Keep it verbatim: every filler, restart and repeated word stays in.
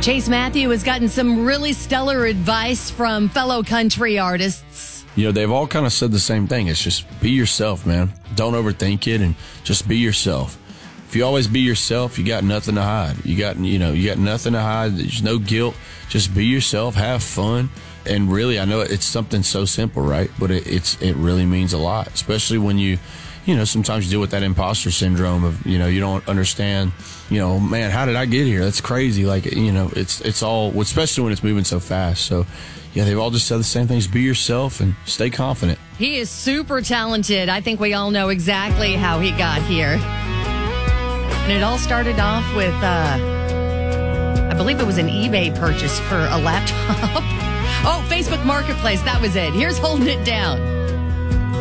Chase Matthew has gotten some really stellar advice from fellow country artists. You know, they've all kind of said the same thing. It's just be yourself, man. Don't overthink it and just be yourself. If you always be yourself, you got nothing to hide. You got, you know, you got nothing to hide. There's no guilt. Just be yourself, have fun. And really, I know it's something so simple, right? But it, it's it really means a lot, especially when you, you know, sometimes you deal with that imposter syndrome of, you know, you don't understand, you know, man, how did I get here? That's crazy. Like, you know, it's it's all, especially when it's moving so fast. So, yeah, they've all just said the same things. Be yourself and stay confident. He is super talented. I think we all know exactly how he got here. And it all started off with, uh, I believe it was an eBay purchase for a laptop. Oh, Facebook Marketplace. That was it. Here's Holding It Down.